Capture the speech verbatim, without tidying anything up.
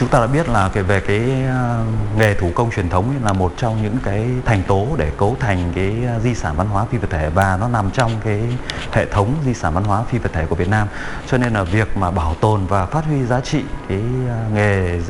Chúng ta đã biết là cái về cái uh, nghề thủ công truyền thống là một trong những cái thành tố để cấu thành cái uh, di sản văn hóa phi vật thể, và nó nằm trong cái hệ thống di sản văn hóa phi vật thể của Việt Nam. Cho nên là việc mà bảo tồn và phát huy giá trị cái uh, nghề